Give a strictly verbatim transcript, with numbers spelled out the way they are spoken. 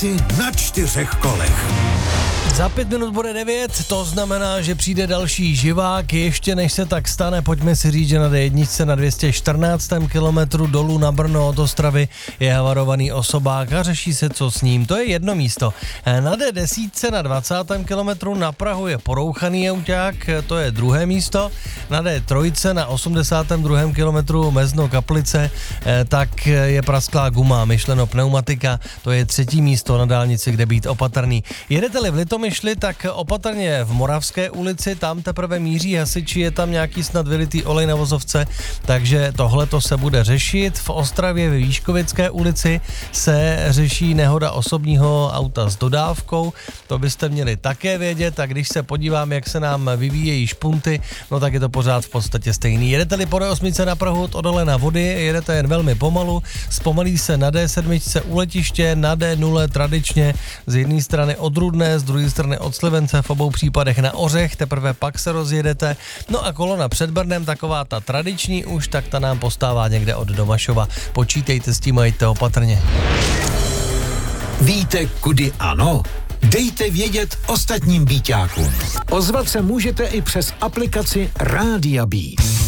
práci na čtyřech kolech. Za pět minut bude devět, to znamená, že přijde další živák. Ještě než se tak stane, pojďme si říct, že na dé jedna na dvě stě čtrnáctém kilometru dolů na Brno od Ostravy je havarovaný osobák a řeší se, co s ním. To je jedno místo. Na dé deset na dvacátém kilometru na Prahu je porouchaný auták, to je druhé místo. Na dé tři na osmdesátém druhém kilometru Mezno Kaplice tak je prasklá guma, myšleno pneumatika, to je třetí místo na dálnici, kde být opatrný. Jedete-li v Litomyšli, tak opatrně v Moravské ulici, tam teprve míří hasiči, je tam nějaký snad vylitý olej na vozovce, takže tohleto se bude řešit. V Ostravě ve Výškovické ulici se řeší nehoda osobního auta s dodávkou, to byste měli také vědět, a když se podívám, jak se nám vyvíjejí špunty, no tak je to pořád v podstatě stejný. Jedete-li po dé osm na Prahu od Odole na Vody, jedete jen velmi pomalu, zpomalí se na dé sedm u letiště, na dé nula tradičně z jedné strany od Rudné, z druhé strany od Slivence, v obou případech na Ořech, teprve pak se rozjedete. No a kolona před Brnem, taková ta tradiční už, tak ta nám postává někde od Domašova. Počítejte s tím a jděte opatrně. Víte, kudy ano? Dejte vědět ostatním býťákům. Ozvat se můžete i přes aplikaci Rádia Beat.